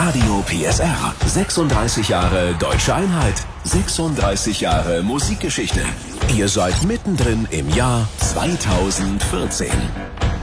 Radio PSR. 36 Jahre Deutsche Einheit. 36 Jahre Musikgeschichte. Ihr seid mittendrin im Jahr 2014.